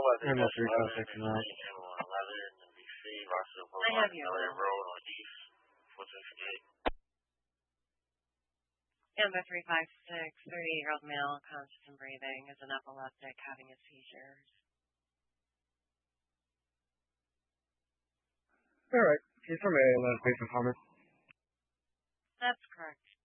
Animal 3569. I have you. Amber 356, 38-year-old male, conscious and breathing, is an epileptic having a seizures. All right. He's from ALS based on comments. That's correct.